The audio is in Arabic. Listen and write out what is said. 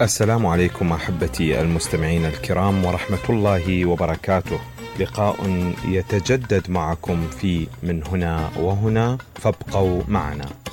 السلام عليكم أحبتي المستمعين الكرام ورحمة الله وبركاته. لقاء يتجدد معكم في من هنا وهنا، فابقوا معنا.